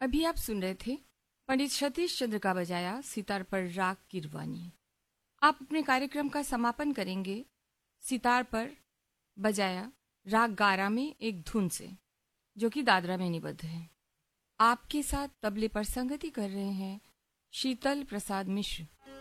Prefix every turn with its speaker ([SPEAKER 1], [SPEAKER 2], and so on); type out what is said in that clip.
[SPEAKER 1] अभी आप सुन रहे थे पंडित सतीश चंद्र का बजाया सितार पर राग गिरवानी। आप अपने कार्यक्रम का समापन करेंगे सितार पर बजाया राग गारा में एक धुन से, जो कि दादरा में निबद्ध है। आपके साथ तबले पर संगति कर रहे हैं शीतल प्रसाद मिश्र।